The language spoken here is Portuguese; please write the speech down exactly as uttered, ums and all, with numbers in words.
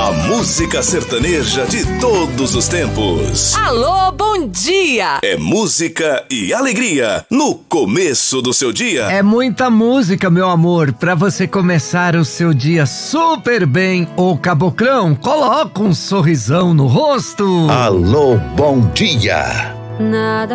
A música sertaneja de todos os tempos. Alô, bom dia! É música e alegria no começo do seu dia. É muita música, meu amor, pra você começar o seu dia super bem. Ô Caboclão, coloca um sorrisão no rosto. Alô, bom dia! Nada